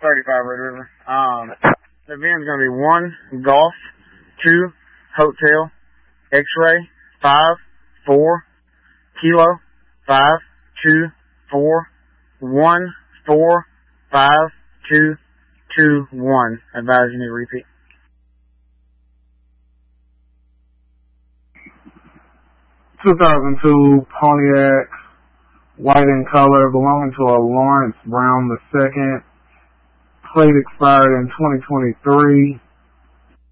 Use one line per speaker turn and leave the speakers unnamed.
35 Red River. The VIN's going to be 1 Golf, 2 Hotel, X-Ray, 5 4 Kilo, 5 2 4 1 4 5 2 2 1. Advise you need to repeat.
(2002) Pontiac, white in color, belonging to a Lawrence Brown II. Plate expired in 2023.